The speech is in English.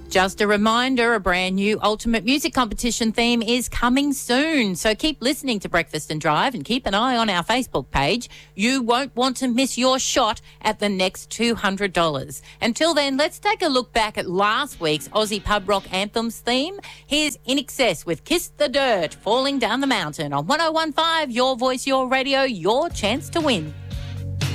Just a reminder, a brand new Ultimate Music Competition theme is coming soon. So keep listening to Breakfast and Drive and keep an eye on our Facebook page. You won't want to miss your shot at the next $200. Until then, let's take a look back at last week's Aussie Pub Rock Anthems theme. Here's In Excess with Kiss the Dirt, Falling Down the Mountain on 101.5, Your Voice, Your Radio, your chance to win.